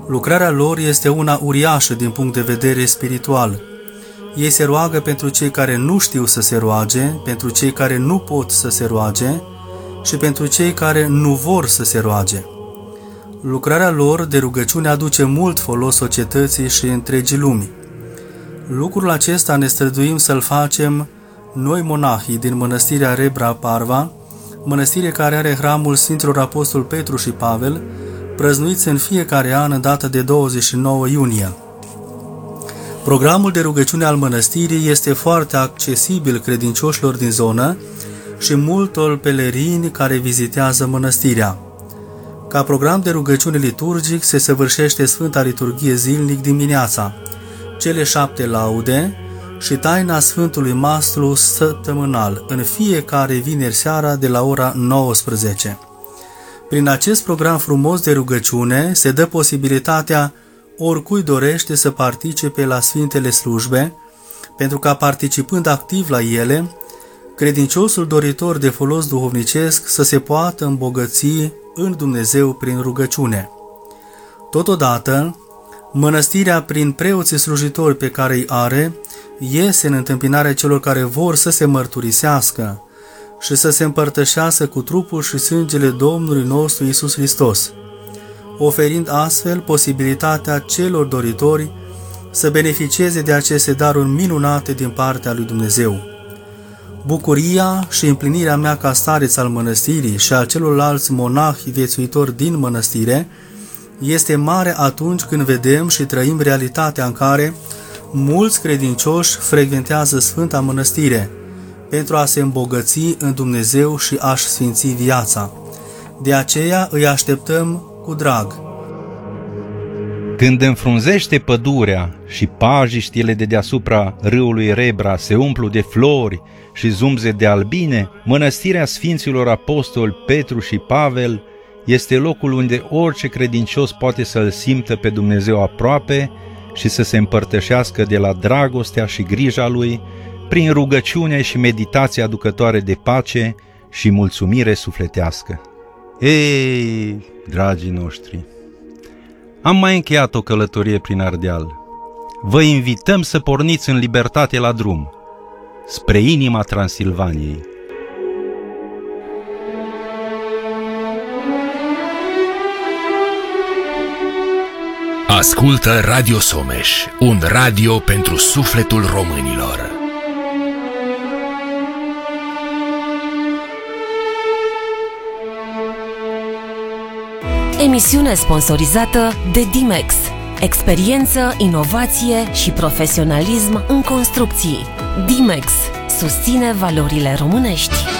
Lucrarea lor este una uriașă din punct de vedere spiritual. Ei se roagă pentru cei care nu știu să se roage, pentru cei care nu pot să se roage și pentru cei care nu vor să se roage. Lucrarea lor de rugăciune aduce mult folos societății și întregii lumii. Lucrul acesta ne străduim să-l facem noi monahii din mănăstirea Rebra Parva, mănăstire care are hramul Sfinților Apostol Petru și Pavel, prăznuiți în fiecare an în data de 29 iunie. Programul de rugăciune al mănăstirii este foarte accesibil credincioșilor din zonă și multor pelerini care vizitează mănăstirea. Ca program de rugăciune liturgic se săvârșește Sfânta Liturghie zilnic dimineața, cele 7 laude și taina Sfântului Mastru săptămânal în fiecare vineri seara de la ora 19. Prin acest program frumos de rugăciune se dă posibilitatea oricui dorește să participe la Sfintele Slujbe, pentru ca participând activ la ele, credinciosul doritor de folos duhovnicesc să se poată îmbogăți în Dumnezeu prin rugăciune. Totodată, mănăstirea, prin preoții slujitori pe care îi are, iese în întâmpinarea celor care vor să se mărturisească și să se împărtășească cu trupul și sângele Domnului nostru Iisus Hristos, oferind astfel posibilitatea celor doritori să beneficieze de aceste daruri minunate din partea lui Dumnezeu. Bucuria și împlinirea mea ca stareț al mănăstirii și a celorlalți monahi viețuitori din mănăstire este mare atunci când vedem și trăim realitatea în care mulți credincioși frecventează Sfânta Mănăstire pentru a se îmbogăți în Dumnezeu și a-și sfinți viața. De aceea îi așteptăm cu drag. Când înfrunzește pădurea și pajiștile de deasupra râului Rebra se umplu de flori și zumze de albine, mănăstirea Sfinților Apostoli Petru și Pavel este locul unde orice credincios poate să-L simtă pe Dumnezeu aproape și să se împărtășească de la dragostea și grija Lui prin rugăciunea și meditația aducătoare de pace și mulțumire sufletească. Ei, dragii noștri, am mai încheiat o călătorie prin Ardeal. Vă invităm să porniți în libertate la drum, spre inima Transilvaniei. Ascultă Radio Someș, un radio pentru sufletul românilor. Emisiune sponsorizată de Dimex. Experiență, inovație și profesionalism în construcții. Dimex susține valorile românești.